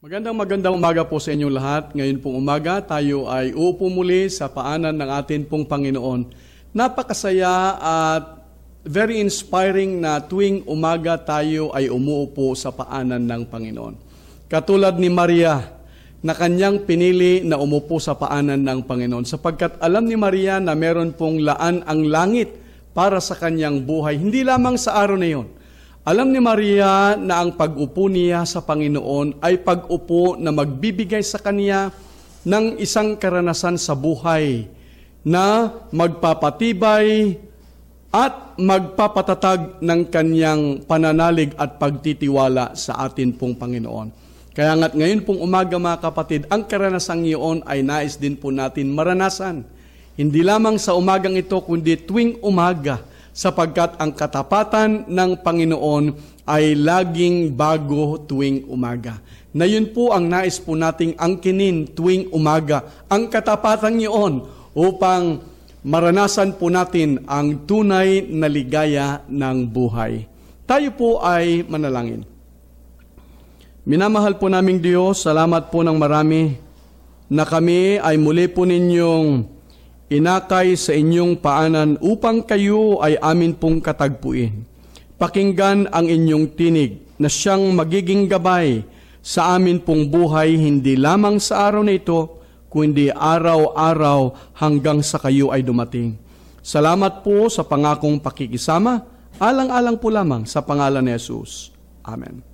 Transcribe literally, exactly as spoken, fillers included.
Magandang magandang umaga po sa inyong lahat. Ngayon pong umaga, tayo ay uupo muli sa paanan ng atin pong Panginoon. Napakasaya at very inspiring na tuwing umaga tayo ay umuupo sa paanan ng Panginoon. Katulad ni Maria, na kanyang pinili na umupo sa paanan ng Panginoon. Sapagkat alam ni Maria na meron pong laan ang langit para sa kanyang buhay. Hindi lamang sa araw na iyon. Alam ni Maria na ang pag-upo niya sa Panginoon ay pag-upo na magbibigay sa kanya ng isang karanasan sa buhay na magpapatibay at magpapatatag ng kanyang pananalig at pagtitiwala sa atin pong Panginoon. Kaya nga't ngayon pong umaga mga kapatid, ang karanasang iyon ay nais din po natin maranasan. Hindi lamang sa umagang ito, kundi tuwing umaga, sapagkat ang katapatan ng Panginoon ay laging bago tuwing umaga. Na yun po ang nais po nating angkinin tuwing umaga, ang katapatan niyon upang maranasan po natin ang tunay na ligaya ng buhay. Tayo po ay manalangin. Minamahal po naming Diyos, salamat po ng marami na kami ay muli po ninyong inakay sa inyong paanan upang kayo ay amin pong katagpuin. Pakinggan ang inyong tinig na siyang magiging gabay sa amin pong buhay, hindi lamang sa araw na ito, kundi araw-araw hanggang sa kayo ay dumating. Salamat po sa pangakong pakikisama, alang-alang po lamang sa pangalan ni Jesus. Amen.